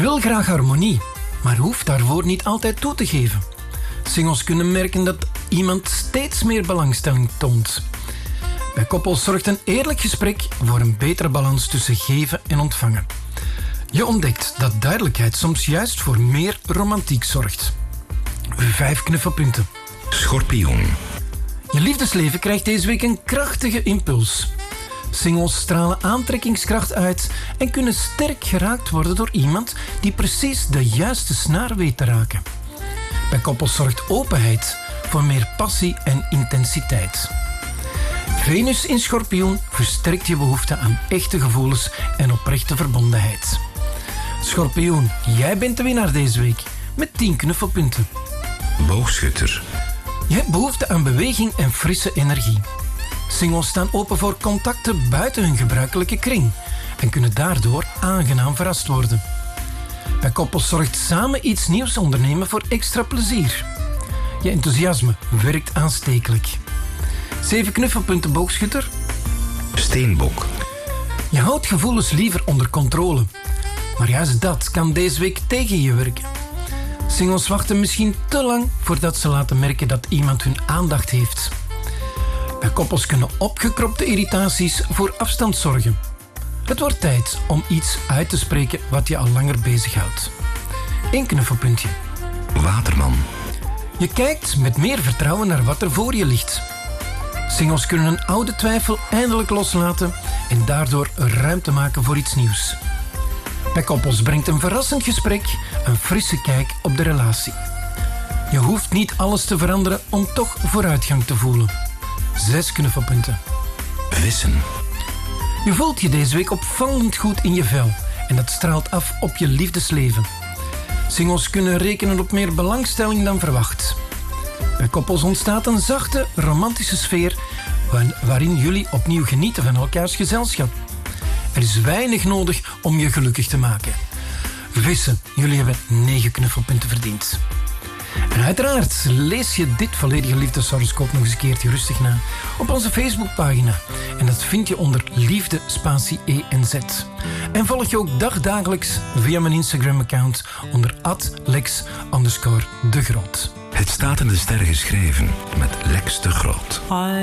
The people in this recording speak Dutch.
wil graag harmonie, maar hoeft daarvoor niet altijd toe te geven. Singles kunnen merken dat iemand steeds meer belangstelling toont. Bij koppels zorgt een eerlijk gesprek voor een betere balans tussen geven en ontvangen. Je ontdekt dat duidelijkheid soms juist voor meer romantiek zorgt. 5 knuffelpunten. Schorpioen. Je liefdesleven krijgt deze week een krachtige impuls. Singles stralen aantrekkingskracht uit en kunnen sterk geraakt worden door iemand die precies de juiste snaar weet te raken. Bij koppels zorgt openheid voor meer passie en intensiteit. Venus in Schorpioen versterkt je behoefte aan echte gevoelens en oprechte verbondenheid. Schorpioen, jij bent de winnaar deze week met 10 knuffelpunten. Boogschutter. Je hebt behoefte aan beweging en frisse energie. Singles staan open voor contacten buiten hun gebruikelijke kring en kunnen daardoor aangenaam verrast worden. Bij koppels zorgt samen iets nieuws ondernemen voor extra plezier. Je enthousiasme werkt aanstekelijk. 7 knuffelpunten boogschutter. Steenbok. Je houdt gevoelens liever onder controle. Maar juist dat kan deze week tegen je werken. Singles wachten misschien te lang voordat ze laten merken dat iemand hun aandacht heeft. Bij koppels kunnen opgekropte irritaties voor afstand zorgen. Het wordt tijd om iets uit te spreken wat je al langer bezighoudt. 1 knuffelpuntje. Waterman. Je kijkt met meer vertrouwen naar wat er voor je ligt. Singles kunnen een oude twijfel eindelijk loslaten en daardoor ruimte maken voor iets nieuws. Bij koppels brengt een verrassend gesprek een frisse kijk op de relatie. Je hoeft niet alles te veranderen om toch vooruitgang te voelen. 6 knuffelpunten. Vissen. Je voelt je deze week opvallend goed in je vel en dat straalt af op je liefdesleven. Singles kunnen rekenen op meer belangstelling dan verwacht. Bij koppels ontstaat een zachte, romantische sfeer waarin jullie opnieuw genieten van elkaars gezelschap. Er is weinig nodig om je gelukkig te maken. Vissen, jullie hebben 9 knuffelpunten verdiend. En uiteraard lees je dit volledige liefdeshoroscoop nog eens een keertje rustig na op onze Facebookpagina. En dat vind je onder Liefde Spatie E en Z. En volg je ook dagdagelijks via mijn Instagram-account onder @Lex_de Groot. Het staat in de sterren geschreven met Lex de Groot.